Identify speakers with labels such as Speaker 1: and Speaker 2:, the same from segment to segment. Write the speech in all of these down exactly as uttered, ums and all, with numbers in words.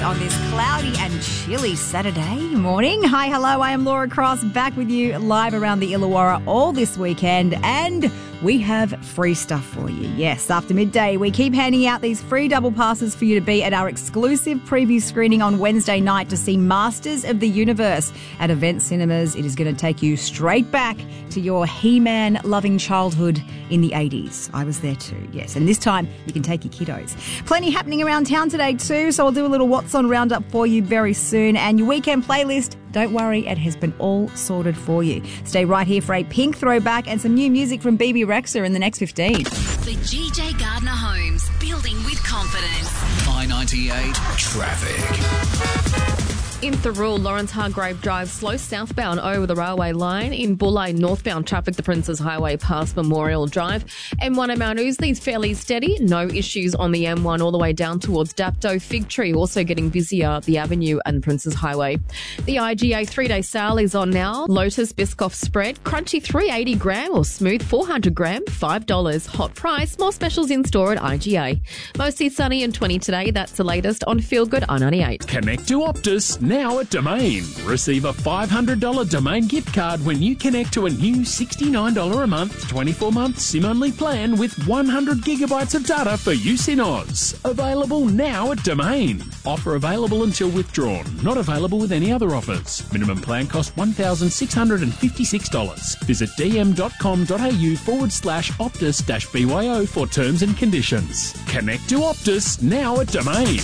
Speaker 1: on this cloudy and chilly Saturday morning. Hi, hello, I am Laura Cross, back with you live around the Illawarra all this weekend, and we have free stuff for you. Yes, after midday, we keep handing out these free double passes for you to be at our exclusive preview screening on Wednesday night to see Masters of the Universe at Event Cinemas. It is going to take you straight back to your He-Man loving childhood in the eighties. I was there too, yes. And this time, you can take your kiddos. Plenty happening around town today too, so I'll do a little What's On roundup for you very soon. And your weekend playlist, don't worry, it has been all sorted for you. Stay right here for a Pink throwback and some new music from B B Rexa in the next fifteen.
Speaker 2: The G J Gardner Homes, building with confidence.
Speaker 3: I ninety-eight traffic.
Speaker 4: In Thirroul, Lawrence Hargrave Drive slow southbound over the railway line. In Bulli, northbound traffic, the Princes Highway past Memorial Drive. M one at Mount Ousley's fairly steady. No issues on the M one all the way down towards Dapto. Fig Tree also getting busier, the Avenue and Princes Highway. The I G A three-day sale is on now. Lotus Biscoff spread, crunchy three eighty gram or smooth four hundred gram, five dollars. Hot price, more specials in store at I G A. Mostly sunny and twenty today. That's the latest on Feel Good I ninety-eight.
Speaker 5: Connect to Optus now at Domain. Receive a five hundred dollars Domain gift card when you connect to a new sixty-nine dollars a month, twenty-four month SIM-only plan with one hundred gigabytes of data for use in Oz. Available now at Domain. Offer available until withdrawn. Not available with any other offers. Minimum plan cost one thousand six hundred fifty-six dollars. Visit dm.com.au forward slash Optus dash BYO for terms and conditions. Connect to Optus now at Domain.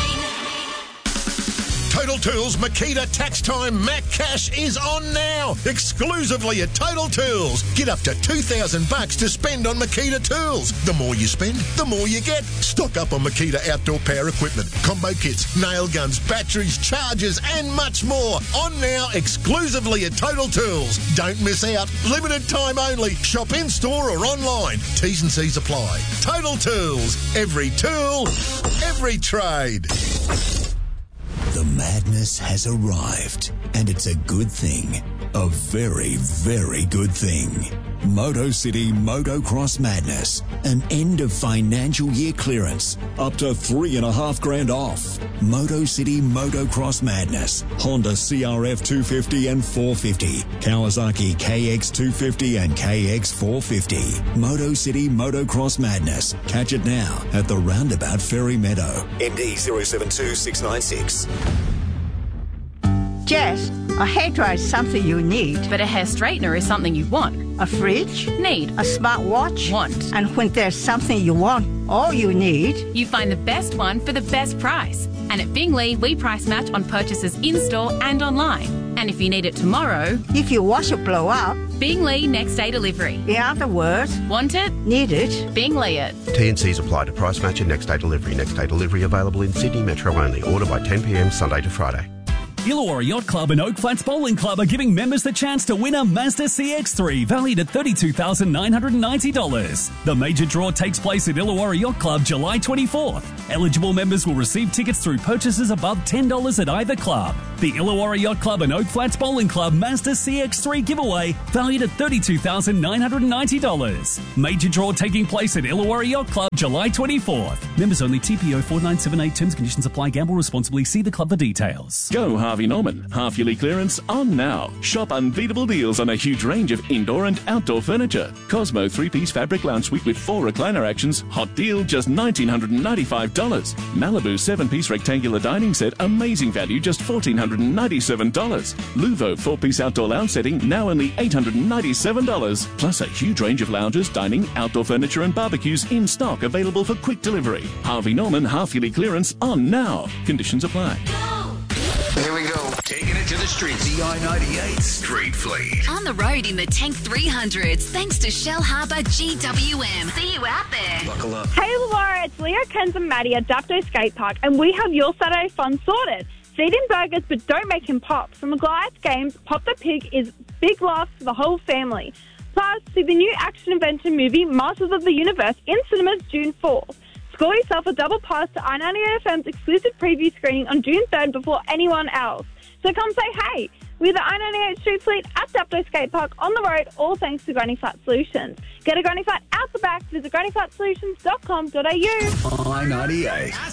Speaker 6: Total Tools Makita Tax Time Mac Cash is on now, exclusively at Total Tools. Get up to two thousand bucks to spend on Makita tools. The more you spend, the more you get. Stock up on Makita outdoor power equipment, combo kits, nail guns, batteries, chargers, and much more. On now, exclusively at Total Tools. Don't miss out. Limited time only. Shop in store or online. T's and C's apply. Total Tools. Every tool, every trade.
Speaker 3: The madness has arrived, and it's a good thing. A very, very good thing. Moto City Motocross Madness. An end of financial year clearance. Up to three and a half grand off. Moto City Motocross Madness. Honda C R F two fifty and four fifty. Kawasaki K X two fifty and K X four fifty. Moto City Motocross Madness. Catch it now at the roundabout Ferry Meadow. M D zero seven two six nine six.
Speaker 7: Jess, a hairdryer is something you need.
Speaker 8: But a hair straightener is something you want.
Speaker 7: A fridge?
Speaker 8: Need.
Speaker 7: A smartwatch?
Speaker 8: Want.
Speaker 7: And when there's something you want, all you need...
Speaker 8: You find the best one for the best price. And at Bingley, we price match on purchases in-store and online. And if you need it tomorrow...
Speaker 7: If your washer blow up...
Speaker 8: Bingley next day delivery.
Speaker 7: In other words...
Speaker 8: Want it?
Speaker 7: Need it?
Speaker 8: Bingley it.
Speaker 9: T and C's apply to price match and next day delivery. Next day delivery available in Sydney Metro only. Order by ten p m Sunday to Friday.
Speaker 10: Illawarra Yacht Club and Oak Flats Bowling Club are giving members the chance to win a Mazda C X three valued at thirty-two thousand nine hundred ninety dollars. The major draw takes place at Illawarra Yacht Club July twenty-fourth. Eligible members will receive tickets through purchases above ten dollars at either club. The Illawarra Yacht Club and Oak Flats Bowling Club Mazda C X three giveaway valued at thirty-two thousand nine hundred ninety dollars. Major draw taking place at Illawarra Yacht Club July twenty-fourth. Members only. T P O four nine seven eight. Terms and conditions apply. Gamble responsibly. See the club for details.
Speaker 5: Go Harvey Norman. Half-yearly clearance on now. Shop unbeatable deals on a huge range of indoor and outdoor furniture. Cosmo three-piece fabric lounge suite with four recliner actions. Hot deal, just one thousand nine hundred ninety-five dollars. Malibu seven-piece rectangular dining set. Amazing value, just one thousand four hundred ninety-seven dollars. Luvo four-piece outdoor lounge setting. Now only eight hundred ninety-seven dollars. Plus a huge range of lounges, dining, outdoor furniture and barbecues in stock available for quick delivery. Harvey Norman half-yearly clearance on now. Conditions apply.
Speaker 3: Here we go. Taking it to the streets. The I ninety-eight Street Fleet.
Speaker 2: On the road in the Tank three hundreds, thanks to Shell Harbour G W M. See you out there.
Speaker 3: Buckle up.
Speaker 11: Hey, Laura, it's Leo, Kenz and Maddie at Dapto Skate Park, and we have your Saturday fun sorted. Feed him burgers, but don't make him pop. From the Goliath Games, Pop the Pig is big laughs for the whole family. Plus, see the new action-adventure movie, Masters of the Universe, in cinemas June fourth. Score yourself a double pass to I ninety-eight F M's exclusive preview screening on June third before anyone else. So come say hey. We're the I ninety-eight Street Fleet at Dapto Skate Park on the road, all thanks to Granny Flat Solutions. Get a Granny Flat out the back. Visit granny flat solutions dot com dot a u.
Speaker 3: I ninety-eight.